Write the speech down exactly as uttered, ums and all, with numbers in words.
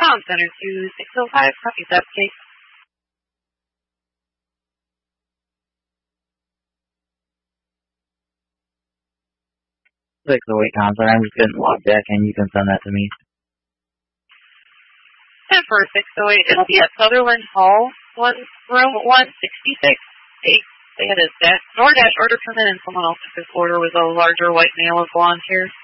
Town Center to six oh five, copy that, Kate. six oh eight Town Center, I'm just getting logged back in. You can send that to me. And for six oh eight, it'll be at Sutherland Hall, one, room one sixty-six. They, they had a DoorDash order come in and someone else took this order with a larger white male with blonde hair.